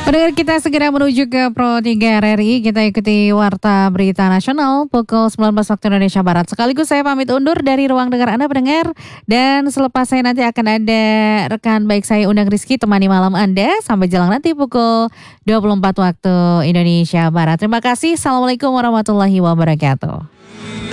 Pendengar kita segera menuju ke Pro 3 RRI. Kita ikuti Warta Berita Nasional pukul 19 waktu Indonesia Barat. Sekaligus saya pamit undur dari ruang dengar Anda pendengar. Dan selepas saya nanti akan ada rekan baik saya Undang Rizky temani malam Anda. Sampai jelang nanti pukul 24 waktu Indonesia Barat. Terima kasih. Assalamualaikum warahmatullahi wabarakatuh.